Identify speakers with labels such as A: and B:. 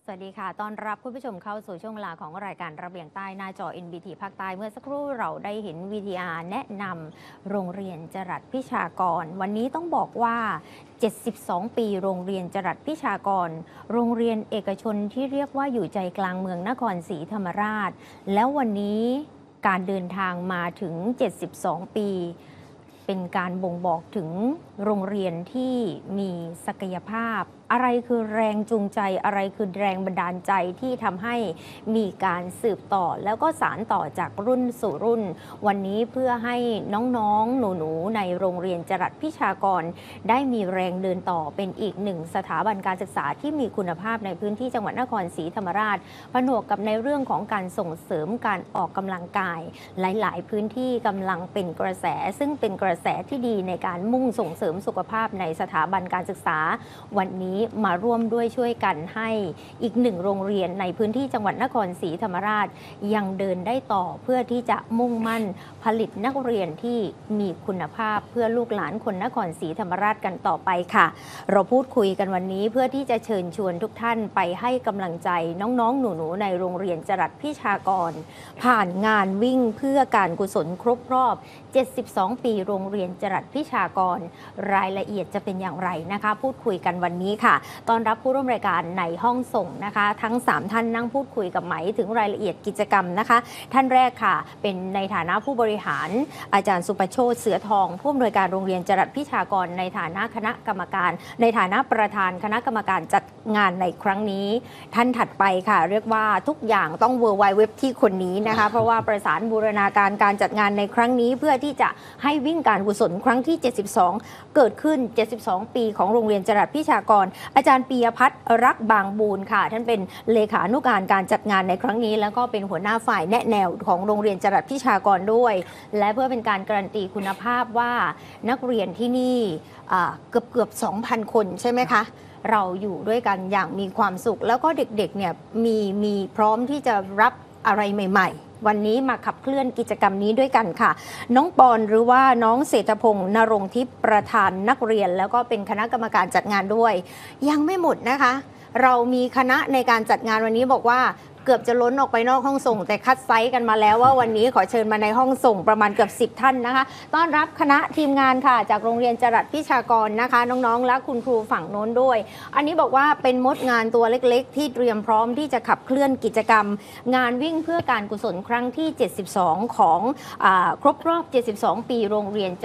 A: สวัสดีค่ะต้อนรับคุณผู้ชมเข้าสู่ช่วงเวลาของรายการระเบียงใต้หน้าจอ NBT ภาคใต้เมื่อสักครู่เราได้เห็น VTR แนะนำโรงเรียนจรัสพิชากรวันนี้ต้องบอกว่า 72 ปีโรงเรียนจรัสพิชากรโรงเรียนเอกชนที่เรียกว่าอยู่ใจกลางเมืองนครศรีธรรมราชแล้ววันนี้การเดินทางมาถึง 72 ปีเป็นการบ่งบอกถึงโรงเรียนที่มีศักยภาพอะไรคือแรงจูงใจอะไรคือแรงบันดาลใจที่ทำให้มีการสืบต่อแล้วก็สานต่อจากรุ่นสู่รุ่นวันนี้เพื่อให้น้องๆหนูๆในโรงเรียนจรัสพิชากรได้มีแรงเดินต่อเป็นอีกหนึ่งสถาบันการศึกษาที่มีคุณภาพในพื้นที่จังหวัดนครศรีธรรมราชผนวกกับในเรื่องของการส่งเสริมการออกกำลังกายหลายๆพื้นที่กำลังเป็นกระแสซึ่งเป็นกระแสที่ดีในการมุ่งส่งเสริมสุขภาพในสถาบันการศึกษาวันนี้มาร่วมด้วยช่วยกันให้อีกหนึ่งโรงเรียนในพื้นที่จังหวัดนครศรีธรรมราชยังเดินได้ต่อเพื่อที่จะมุ่งมั่นผลิตนักเรียนที่มีคุณภาพเพื่อลูกหลานคนนครศรีธรรมราชกันต่อไปค่ะเราพูดคุยกันวันนี้เพื่อที่จะเชิญชวนทุกท่านไปให้กำลังใจน้องๆหนูๆในโรงเรียนจรัสพิชากรผ่านงานวิ่งเพื่อการกุศลครบรอบ72 ปีโรงเรียนจรัสพิชากรรายละเอียดจะเป็นอย่างไรนะคะพูดคุยกันวันนี้ค่ะตอนรับผู้ร่วมรายการในห้องส่งนะคะทั้ง3ท่านนั่งพูดคุยกับไหมถึงรายละเอียดกิจกรรมนะคะท่านแรกค่ะเป็นในฐานะผู้บริหารอาจารย์สุประโชติเสือทองผู้อำนวยการโรงเรียนจรัสพิชากรในฐานะคณะกรรมการในฐานะประธานคณะกรรมการจัดงานในครั้งนี้ท่านถัดไปค่ะเรียกว่าทุกอย่างต้องเวอร์ไวเว็บที่คนนี้นะคะเพราะว่าประสานบูรณาการการจัดงานในครั้งนี้เพื่อที่จะให้วิ่งการกุศลครั้งที่72เกิดขึ้น72ปีของโรงเรียนจรัสพิชากรอาจารย์ปียพัฒน์รักบางบูนค่ะท่านเป็นเลขานุการการจัดงานในครั้งนี้แล้วก็เป็นหัวหน้าฝ่ายแนะแนวของโรงเรียนจรัสพิชากรด้วยและเพื่อเป็นการการันตีคุณภาพว่านักเรียนที่นี่เกือบ 2,000 คนใช่ไหมคะเราอยู่ด้วยกันอย่างมีความสุขแล้วก็เด็กๆเนี่ยมีพร้อมที่จะรับอะไรใหม่ๆวันนี้มาขับเคลื่อนกิจกรรมนี้ด้วยกันค่ะน้องปอนหรือว่าน้องเศรษฐพงษ์นรงค์ทิพย์ประธานนักเรียนแล้วก็เป็นคณะกรรมการจัดงานด้วยยังไม่หมดนะคะเรามีคณะในการจัดงานวันนี้บอกว่าเกือบจะล้นออกไปนอกห้องส่งแต่คัดไซส์กันมาแล้วว่าวันนี้ขอเชิญมาในห้องส่งประมาณเกือบ10ท่านนะคะต้อนรับคณะทีมงานค่ะจากโรงเรียนจรัสพิชากรนะคะน้องๆและคุณครูฝั่งโน้นด้วยอันนี้บอกว่าเป็นมดงานตัวเล็กๆที่เตรียมพร้อมที่จะขับเคลื่อนกิจกรรมงานวิ่งเพื่อการกุศลครั้งที่72ของครบรอบ72ปีโรงเรียน